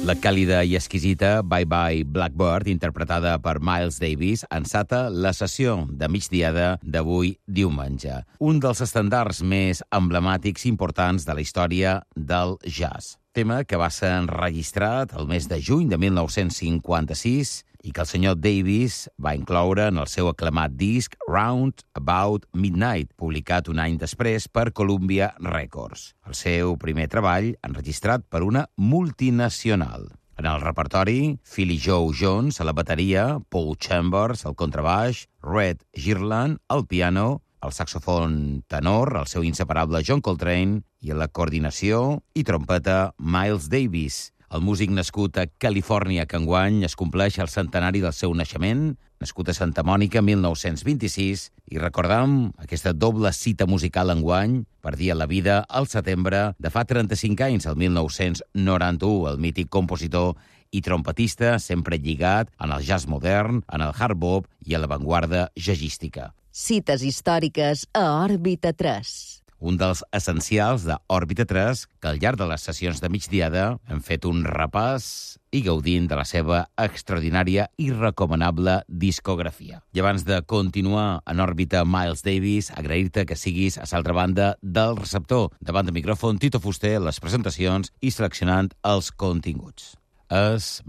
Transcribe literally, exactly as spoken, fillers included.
La càlida i exquisita Bye Bye Blackbird, interpretada per Miles Davis, ensata la sessió de migdiada d'avui diumenge. Un dels estandards més emblemàtics i importants de la història del jazz. Tema que va ser enregistrat el mes de juny de mil nou-cents cinquanta-sis i que el senyor Davis va incloure en el seu aclamat disc Round About Midnight, publicat un any després per Columbia Records. El seu primer treball enregistrat per una multinacional. En el repertori, Philly Joe Jones a la bateria, Paul Chambers al contrabaix, Red Girland al piano, el saxofon tenor, el seu inseparable John Coltrane, i a la coordinació i trompeta Miles Davis. El músic nascut a Califòrnia, que enguany es compleix el centenari del seu naixement, nascut a Santa Mònica, mil nou-cents vint-i-sis, i recordam aquesta doble cita musical enguany per Dia la Vida al setembre de fa trenta-cinc anys, el mil nou-cents noranta-u, el mític compositor i trompetista sempre lligat en el jazz modern, en el hard bop i a l'avantguarda jazzística. Cites històriques a Òrbita tres. Un dels essencials de Òrbita tres, que al llarg de les sessions de migdiada hem fet un repàs i gaudint de la seva extraordinària i recomanable discografia. I abans de continuar en òrbita Miles Davis, agrair-te que siguis a l'altra banda del receptor. Davant del micròfon, Tito Fuster, les presentacions i seleccionant els continguts. És